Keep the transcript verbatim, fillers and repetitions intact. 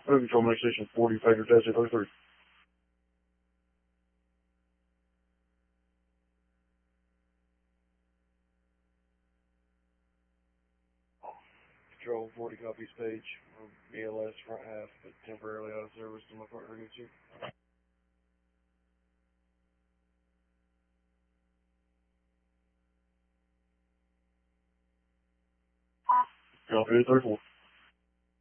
Moving control, next station forty, Fader, Desert, oh three. Control forty, copy stage. B L S front half, but temporarily out of service to my partner gets you. Copy, eight thirty-four.